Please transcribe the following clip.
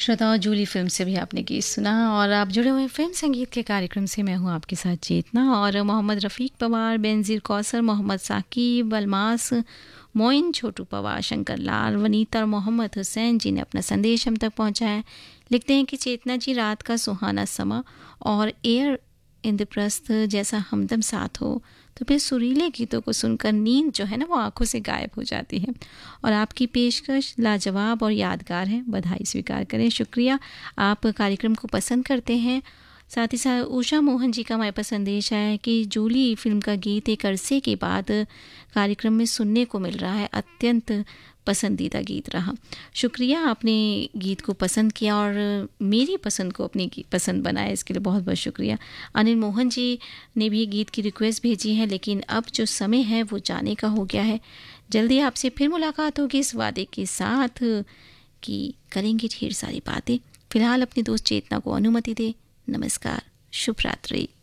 श्रोताओं, जूली फिल्म से भी आपने गीत सुना और आप जुड़े हुए फिल्म संगीत के कार्यक्रम से। मैं हूं आपके साथ चेतना और मोहम्मद रफ़ीक पवार, बेनज़ीर कौसर, मोहम्मद साकिब, अलमास, मोइन, छोटू पवार, शंकर लाल, वनीता और मोहम्मद हुसैन जी ने अपना संदेश हम तक पहुंचाया है। लिखते हैं कि चेतना जी, रात का सुहाना समा और एयर इंद्रप्रस्थ जैसा हमदम साथ हो तो फिर सुरीले गीतों को सुनकर नींद जो है ना वो आंखों से गायब हो जाती है। और आपकी पेशकश लाजवाब और यादगार है, बधाई स्वीकार करें। शुक्रिया, आप कार्यक्रम को पसंद करते हैं। साथ ही साथ उषा मोहन जी का हमारे पास संदेश है कि जूली फिल्म का गीत एक अरसे के बाद कार्यक्रम में सुनने को मिल रहा है, अत्यंत पसंदीदा गीत रहा। शुक्रिया, आपने गीत को पसंद किया और मेरी पसंद को अपनी पसंद बनाया, इसके लिए बहुत बहुत शुक्रिया। अनिल मोहन जी ने भी गीत की रिक्वेस्ट भेजी है, लेकिन अब जो समय है वो जाने का हो गया है। जल्दी आपसे फिर मुलाकात होगी इस वादे के साथ कि करेंगे ढेर सारी बातें। फिलहाल अपनी दोस्त चेतना को अनुमति दे। नमस्कार, शुभ रात्रि।